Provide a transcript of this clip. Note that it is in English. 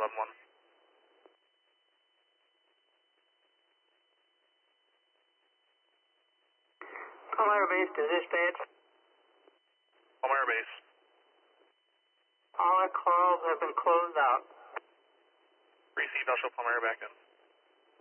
11-1. Palmyra Base to dispatch. Palmyra Base. All our calls have been closed out. Receive, I'll show Palmyra back in.